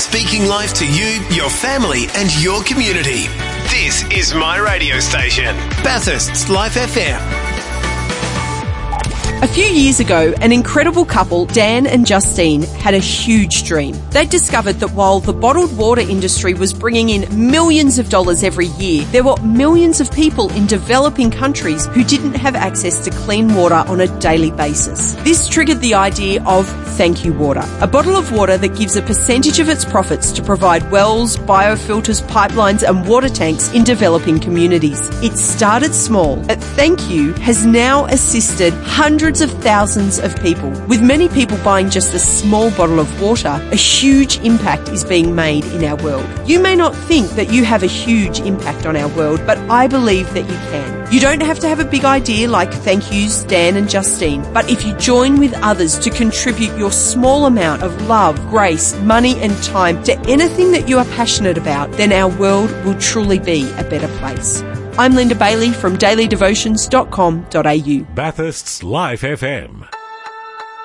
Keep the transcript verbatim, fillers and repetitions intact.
speaking life to you, your family and your community. This is my radio station, Bathurst's Life F M. A few years ago, an incredible couple, Dan and Justine, had a huge dream. They discovered that while the bottled water industry was bringing in millions of dollars every year, there were millions of people in developing countries who didn't have access to clean water on a daily basis. This triggered the idea of Thank You Water, a bottle of water that gives a percentage of its profits to provide wells, biofilters, pipelines and water tanks in developing communities. It started small, but Thank You has now assisted hundreds of thousands of people. With many people buying just a small bottle of water, a huge impact is being made in our world. You may not think that you have a huge impact on our world, but I believe that you can. You don't have to have a big idea like Thank Yous, Dan and Justine, but if you join with others to contribute your small amount of love, grace, money and time to anything that you are passionate about, then our world will truly be a better place. I'm Linda Bailey from daily devotions dot com dot a u. Bathurst's Life F M.